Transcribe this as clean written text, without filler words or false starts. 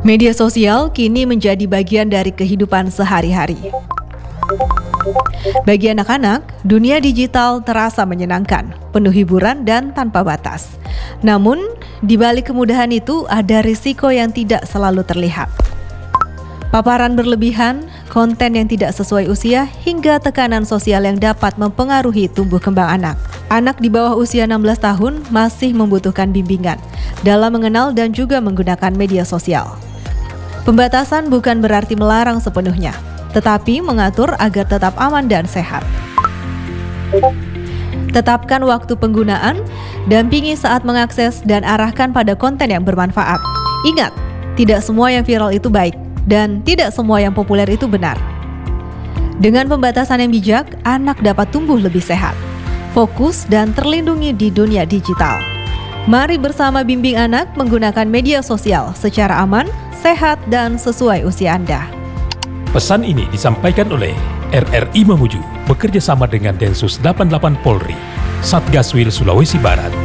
Media sosial kini menjadi bagian dari kehidupan sehari-hari. Bagi anak-anak, dunia digital terasa menyenangkan, penuh hiburan dan tanpa batas. Namun, di balik kemudahan itu ada risiko yang tidak selalu terlihat. Paparan berlebihan, konten yang tidak sesuai usia, hingga tekanan sosial yang dapat mempengaruhi tumbuh kembang anak. Anak di bawah usia 16 tahun masih membutuhkan bimbingan dalam mengenal dan juga menggunakan media sosial. Pembatasan bukan berarti melarang sepenuhnya, tetapi mengatur agar tetap aman dan sehat. Tetapkan waktu penggunaan, dampingi saat mengakses, dan arahkan pada konten yang bermanfaat. Ingat, tidak semua yang viral itu baik, dan tidak semua yang populer itu benar. Dengan pembatasan yang bijak, anak dapat tumbuh lebih sehat, fokus, dan terlindungi di dunia digital. Mari bersama bimbing anak menggunakan media sosial secara aman, sehat, dan sesuai usia Anda. Pesan ini disampaikan oleh RRI Mamuju bekerja sama dengan Densus 88 Polri, Satgaswil Sulawesi Barat.